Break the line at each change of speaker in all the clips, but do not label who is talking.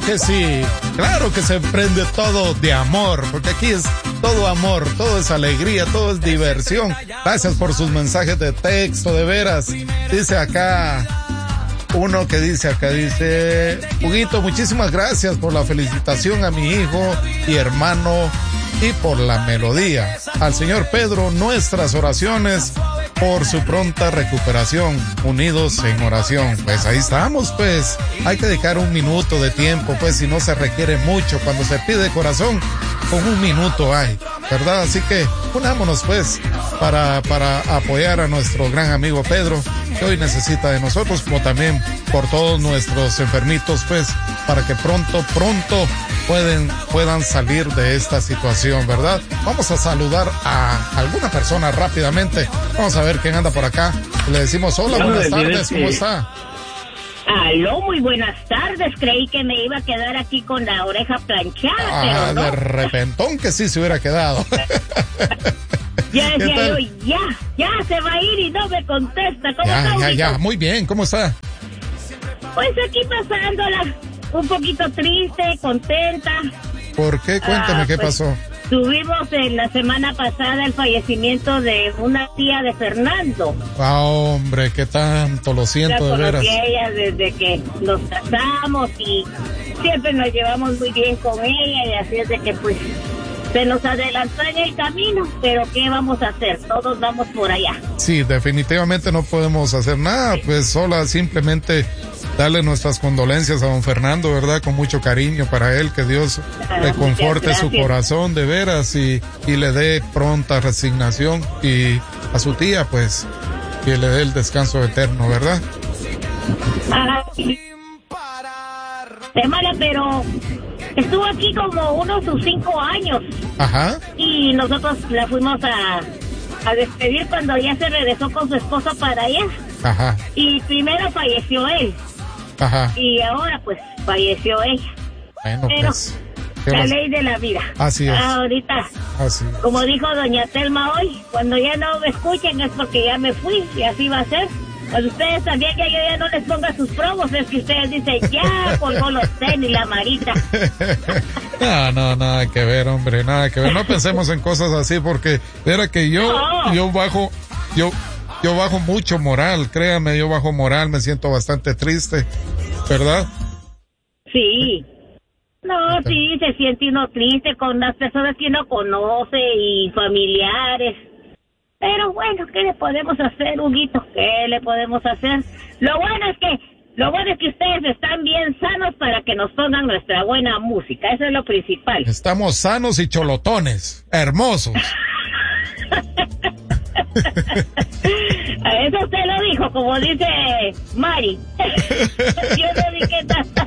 que sí, claro que se prende todo de amor, porque aquí es todo amor, todo es alegría, todo es diversión. Gracias por sus mensajes de texto, de veras. Dice acá, uno que dice acá, dice, Huguito, muchísimas gracias por la felicitación a mi hijo y hermano y por la melodía. Al señor Pedro, nuestras oraciones por su pronta recuperación, unidos en oración. Pues ahí estamos, pues. Hay que dedicar un minuto de tiempo, pues, si no se requiere mucho. Cuando se pide corazón, con un minuto hay, ¿verdad? Así que unámonos, pues, para apoyar a nuestro gran amigo Pedro, que hoy necesita de nosotros, como también por todos nuestros enfermitos, pues, para que pronto puedan salir de esta situación, ¿verdad? Vamos a saludar a alguna persona rápidamente. Vamos a ver quién anda por acá. Le decimos hola, buenas tardes, ¿cómo está?
Aló, muy buenas tardes. Creí que me iba a quedar aquí con la oreja planchada, pero no.
De repentón que sí se hubiera quedado.
Ya decía yo, ya se va a ir y no me contesta. ¿Cómo está?
Ya, muy bien, ¿cómo está?
Pues aquí pasándola, un poquito triste, contenta.
¿Por qué? Cuéntame, ¿qué pasó?
Tuvimos en la semana pasada el fallecimiento de una tía de Fernando.
Hombre, qué tanto, lo siento de veras.
La conocí a ella desde que nos casamos y siempre nos llevamos muy bien con ella, y así es de que pues se nos adelantó en el camino, pero ¿qué vamos a hacer? Todos vamos por allá.
Sí, definitivamente no podemos hacer nada, pues sola simplemente darle nuestras condolencias a don Fernando, ¿verdad? Con mucho cariño para él, que Dios le conforte su corazón de veras y le dé pronta resignación, y a su tía, pues, que le dé el descanso eterno, ¿verdad?
Mala, pero estuvo aquí como unos sus 5 años.
Ajá.
Y nosotros la fuimos a despedir cuando ya se regresó con su esposa para allá.
Ajá.
Y primero falleció él.
Ajá.
Y ahora pues falleció ella.
Bueno,
pero
pues,
la ley de la vida.
Así es.
Ahorita,
así es.
Como dijo doña Telma hoy, cuando ya no me escuchen es porque ya me fui, y así va a ser. Pues ustedes también, que yo ya no les ponga sus promos, es que ustedes dicen, ya colgó los tenis, la Marita.
No, nada que ver, hombre, nada que ver. No pensemos en cosas así, porque era que yo bajo mucho moral, créame, yo bajo moral, me siento bastante triste, ¿verdad?
Sí. No, sí, se siente uno triste con las personas que uno conoce y familiares. Pero bueno, ¿qué le podemos hacer, Huguito? ¿Qué le podemos hacer? Lo bueno es que ustedes están bien sanos para que nos pongan nuestra buena música. Eso es lo principal.
Estamos sanos y cholotones, hermosos.
Eso usted lo dijo, como dice Mari. Yo no dije nada.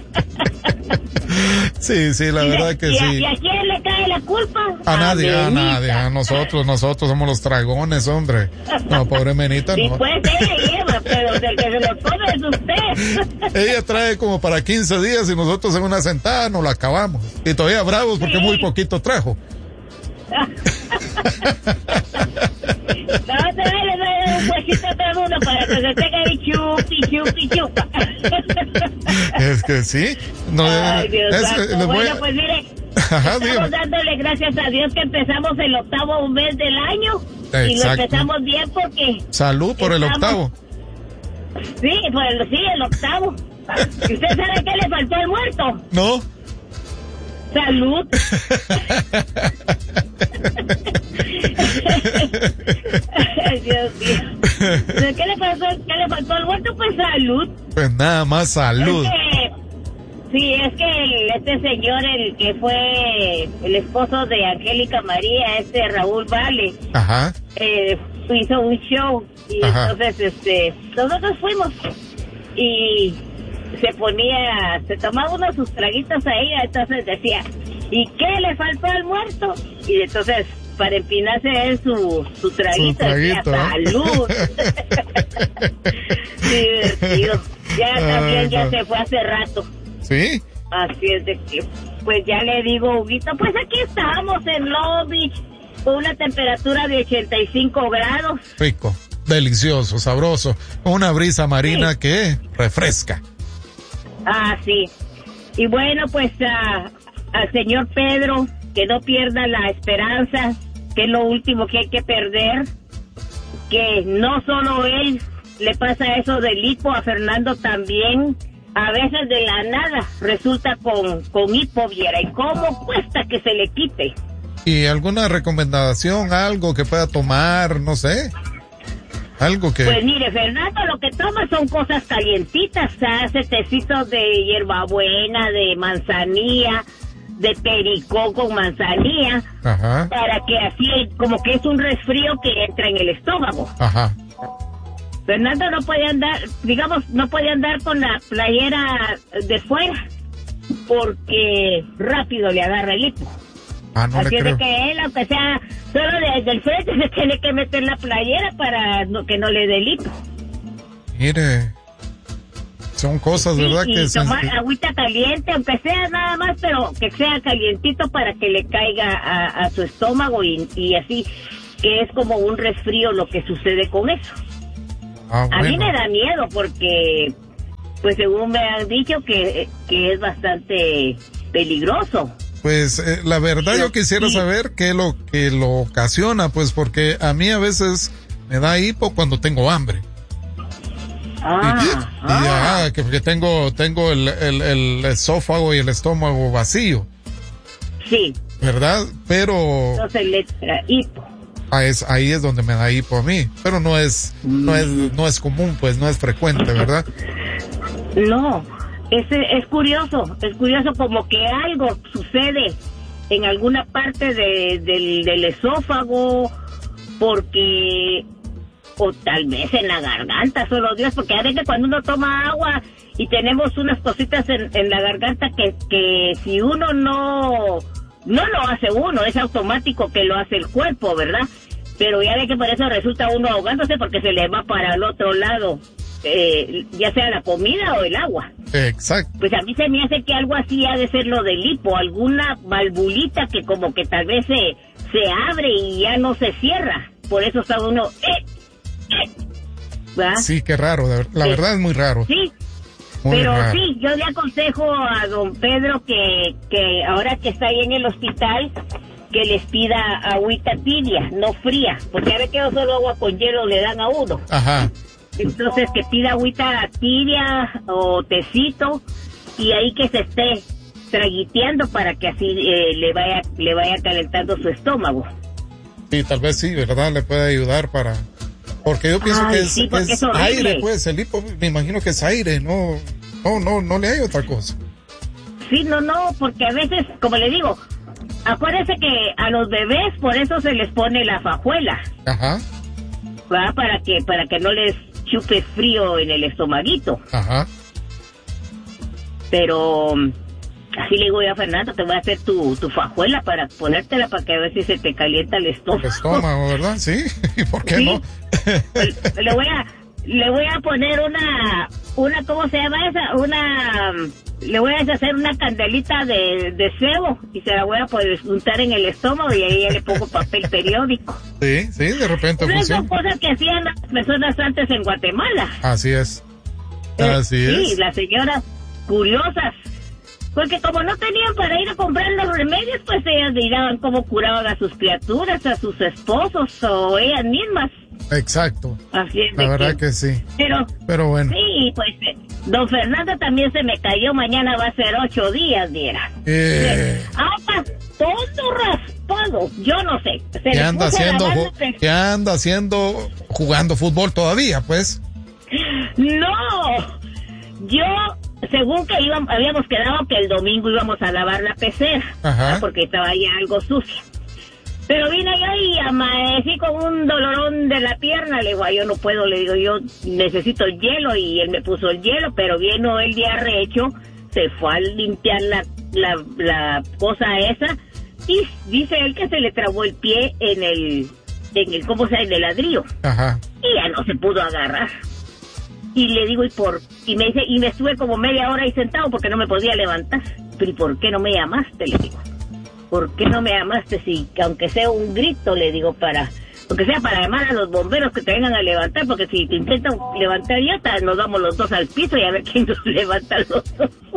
Sí, la verdad que sí.
¿Y a quién le cae la culpa?
A nadie. A nosotros somos los dragones, hombre. No, pobre Menita,
sí,
no.
Pues ella lleva, pero el que se lo pone es usted.
Ella trae como para 15 días y nosotros en una sentada nos la acabamos. Y todavía bravos porque muy poquito trajo.
No, le doy un huesito a todo uno para que se tenga ahí chupa.
Es que sí. No,
ay, Dios santo. Bueno, pues mire, estamos dándole gracias a Dios que empezamos el 8º mes del año. Exacto. Y lo empezamos bien porque...
Salud por el 8º.
Sí, el 8º. ¿Y usted sabe qué le faltó al muerto?
No.
Salud. Ay, Dios mío. ¿Qué le faltó al muerto? Pues salud.
Pues nada más salud.
Es que este señor, el que fue el esposo de Angélica María, Raúl Vale,
ajá,
hizo un show y ajá, entonces nosotros fuimos y se tomaba uno de sus traguitos a ella, entonces decía, ¿y qué le faltó al muerto? Y entonces, para empinarse él su traguito, decía, ¡salud! Divertido. Ya también ya se fue hace rato.
¿Sí?
Así es de que, pues ya le digo, Huguito, pues aquí estamos en Long Beach con una temperatura de 85 grados.
Rico, delicioso, sabroso, una brisa marina, sí, que refresca.
Ah, sí. Y bueno, pues al señor Pedro, que no pierda la esperanza, que es lo último que hay que perder, que no solo él le pasa eso del hipo, a Fernando también, a veces de la nada resulta con hipo, viera, y cómo cuesta que se le quite.
¿Y alguna recomendación, algo que pueda tomar, no sé? Algo que...
Pues mire, Fernando, lo que toma son cosas calientitas, hace tecitos de hierbabuena, de manzanilla, de pericó con manzanilla,
Ajá.
para que así, como que es un resfrío que entra en el estómago.
Ajá.
Fernando no puede andar, digamos, no puede andar con la playera de fuera, porque rápido le agarra el hipo.
No
así
le
es
creo.
de que él, aunque sea solo desde el frente, se tiene que meter la playera para que no le dé el hipo.
Mire, son cosas,
Sí,
¿verdad?
y
Que
tomar agüita caliente, aunque sea nada más, pero que sea calientito para que le caiga a su estómago y así, que es como un resfrío lo que sucede con eso.
bueno.
A mí me da miedo porque, pues según me han dicho que es bastante peligroso.
Pues la verdad
Pero
yo quisiera
sí.
saber qué es lo que lo ocasiona, pues porque a mí a veces me da hipo cuando tengo hambre. Que tengo el esófago y el estómago vacío.
Sí.
¿Verdad? Pero
Entonces le da hipo.
ahí es donde me da hipo a mí, pero no es común, pues no es frecuente, ¿verdad?
No, es curioso como que algo sucede en alguna parte del esófago, porque, o tal vez en la garganta, solo Dios, porque a veces cuando uno toma agua y tenemos unas cositas en la garganta que si uno no lo hace uno, es automático que lo hace el cuerpo, ¿verdad? Pero ya ve que por eso resulta uno ahogándose porque se le va para el otro lado, ya sea la comida o el agua.
Exacto.
Pues a mí se me hace que algo así ha de ser lo del hipo, alguna valvulita que como que tal vez se abre y ya no se cierra. Por eso está uno... ¿verdad?
Sí, qué raro, la verdad es muy raro.
Sí,
muy
pero
raro.
sí, yo le aconsejo a don Pedro que ahora que está ahí en el hospital, que les pida agüita tibia, no fría, porque a veces que solo agua con hielo le dan a uno.
Ajá.
Entonces que pida agüita tibia o tecito y ahí que se esté traguiteando para que así le vaya calentando su estómago.
Sí, tal vez sí, ¿verdad? Le puede ayudar porque yo pienso que
sí,
es aire, pues, el hipo, me imagino que es aire, no le hay otra cosa.
Sí, no, porque a veces, como le digo, acuérdese que a los bebés por eso se les pone la fajuela.
Ajá.
¿Va? Para que no les chupe frío en el estomaguito.
Ajá.
Pero así le digo yo a Fernando, te voy a hacer tu fajuela para ponértela para que a ver si se te calienta el estómago.
El estómago, ¿verdad? Sí. ¿Y por qué
¿Sí?
no?
le voy a poner una ¿cómo se llama esa? Le voy a hacer una candelita de cebo y se la voy a poder untar en el estómago y ahí ya le pongo papel periódico.
Sí, de repente
Esas
funciona.
son cosas que hacían las personas antes en Guatemala.
Así es. Así es.
Sí, las señoras curiosas. Porque como no tenían para ir a comprar los remedios, pues ellas miraban cómo curaban a sus criaturas, a sus esposos o ellas mismas.
Exacto.
Así es.
La verdad que sí. Pero bueno.
Sí, pues don Fernando también se me cayó, mañana va a ser 8 días, viera. Está todo raspado, yo no sé.
¿Qué anda haciendo? Jugando fútbol todavía, pues.
No, según que habíamos quedado que el domingo íbamos a lavar la pecera, porque estaba ya algo sucia. Pero vine yo y amanecí con un dolorón de la pierna. Le digo, yo no puedo, le digo, yo necesito el hielo, y él me puso el hielo, pero vino el día recho, se fue a limpiar la cosa esa, y dice él que se le trabó el pie en el ¿cómo se llama? En el ladrillo.
Ajá.
Y ya no se pudo agarrar. Y le digo, y me dice, y me estuve como media hora ahí sentado porque no me podía levantar. Pero ¿y por qué no me llamaste? Le digo. ¿Por qué no me llamaste? Si, aunque sea un grito, le digo, aunque sea para llamar a los bomberos que te vengan a levantar, porque si te intentan levantar ya, nos vamos los dos al piso y a ver quién nos levanta los dos.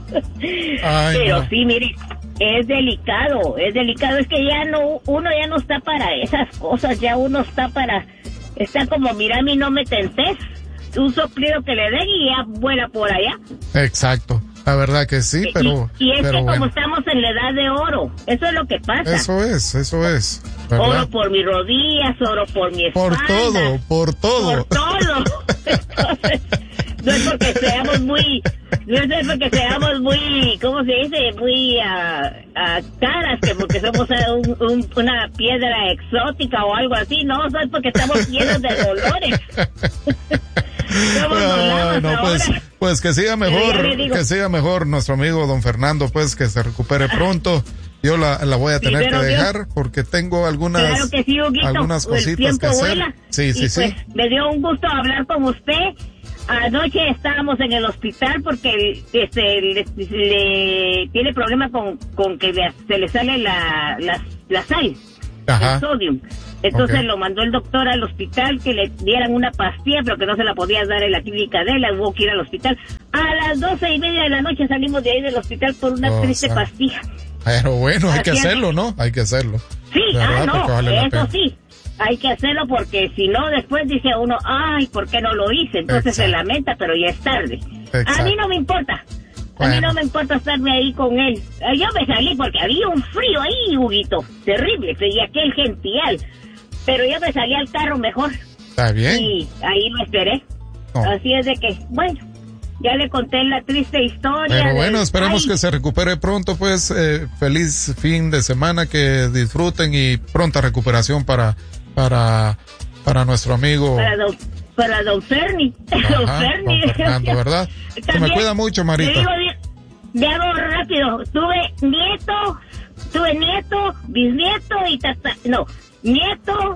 Ay,
pero
no.
sí, mire, es delicado, es que ya no, uno ya no está para esas cosas, ya uno está como, mira, a mí no me tentes, un soplido que le den y ya vuela por allá.
Exacto, la verdad que sí, pero...
Y es
pero
que
bueno,
como estamos en la edad de oro, eso es lo que pasa.
Eso es, ¿verdad?
Oro por mis rodillas, oro por mi espalda.
Por todo.
Por todo. Entonces, no es porque seamos muy, ¿cómo se dice? Muy caras, que porque somos una piedra exótica o algo así. No, es porque estamos llenos de dolores.
Ay, no, pues que siga mejor nuestro amigo don Fernando, pues que se recupere pronto. Yo la voy a tener que dejar porque tengo algunas,
claro que sí, Huguito,
algunas cositas que hacer.
Vuela.
Sí.
Pues, me dio un gusto hablar con usted. Anoche estábamos en el hospital porque le tiene problema con que se le sale la sal, el sodium. Entonces lo mandó el doctor al hospital que le dieran una pastilla, pero que no se la podía dar en la clínica de él, hubo que ir al hospital. A las 12:30 de la noche salimos de ahí del hospital por una triste pastilla.
Pero bueno, hay que hacerlo, ¿no? Hay que hacerlo.
Sí,
no, vale
eso sí. Hay que hacerlo porque si no, después dice uno, ay, ¿por qué no lo hice? Entonces se lamenta, pero ya es tarde. Exacto. A mí no me importa. Bueno. A mí no me importa estarme ahí con él. Yo me salí porque había un frío ahí, Huguito. Terrible. Y aquel gential. Pero yo me salí al carro mejor.
Está bien.
Y ahí lo esperé. Oh. Así es de que, bueno, ya le conté la triste historia.
Pero bueno, esperemos que se recupere pronto, pues. Feliz fin de semana, que disfruten y pronta recuperación para nuestro amigo.
Para don Ferni.
Don Fernando, ¿verdad?
También,
se me cuida mucho, Marita.
De algo rápido. Tuve nieto, bisnieto y nieto,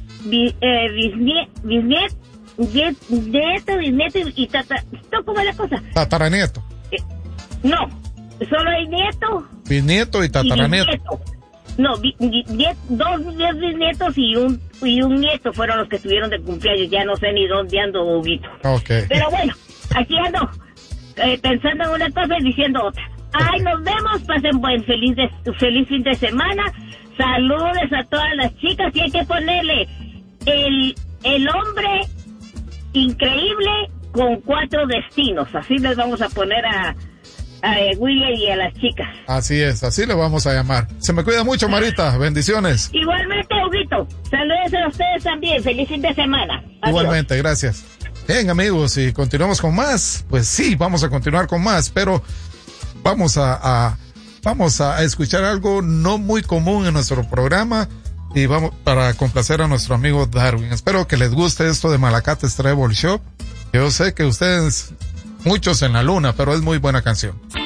bisnieto y tata. ¿Cómo es la cosa?
Tataranieto.
No, solo hay nieto.
Bisnieto y tataranieto.
No, dos bisnietos y un nieto fueron los que estuvieron de cumpleaños. Ya no sé ni dónde ando, Huguito.
Okay.
Pero bueno, aquí ando pensando en una cosa y diciendo otra. Ay, nos vemos, pasen feliz fin de semana. Saludes a todas las chicas y hay que ponerle el hombre increíble con 4 destinos. Así les vamos a poner a William y a las chicas.
Así es, así le vamos a llamar. Se me cuida mucho, Marita. Bendiciones.
Igualmente, Huguito. Saludos a ustedes también. Feliz fin de semana. Adiós.
Igualmente, gracias. Bien, amigos, y continuamos con más. Pues sí, vamos a continuar con más, pero vamos a escuchar algo no muy común en nuestro programa y vamos para complacer a nuestro amigo Darwin. Espero que les guste esto de Malacates Treble Shop. Yo sé que ustedes, muchos en la luna, pero es muy buena canción.